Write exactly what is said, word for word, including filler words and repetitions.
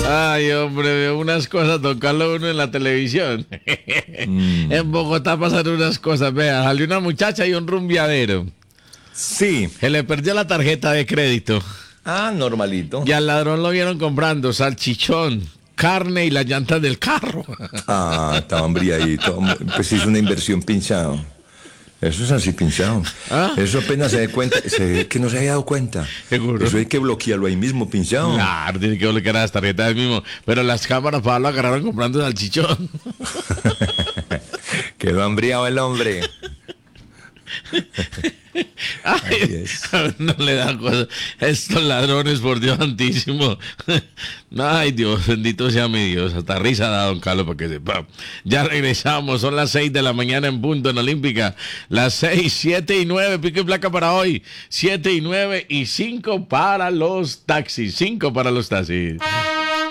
Ay, hombre, veo unas cosas, don Carlos, uno en la televisión. Mm. En Bogotá pasan unas cosas. Vea, salió una muchacha y un rumbiadero. Sí. Se le perdió la tarjeta de crédito. Ah, normalito. Y al ladrón lo vieron comprando salchichón, carne y las llantas del carro. Ah, estaba hambriadito. Pues hizo una inversión pinchado. Eso es así pinchado. ¿Ah? Eso apenas se da cuenta, se, que no se haya dado cuenta. Seguro. Eso hay que bloquearlo ahí mismo, pinchado. Claro, tiene que bloquear las tarjetas ahí mismo. Pero las cámaras para lo agarraron comprando salchichón. Quedó hambriado el hombre. Ay, no le da cosas. Estos ladrones, por Dios santísimo. Ay, Dios, bendito sea mi Dios. Hasta risa da don Carlos para que sepa. Ya regresamos, son las seis de la mañana en punto en Olímpica. Las seis, siete y nueve, pico y placa para hoy. Siete y nueve y cinco para los taxis. Cinco para los taxis.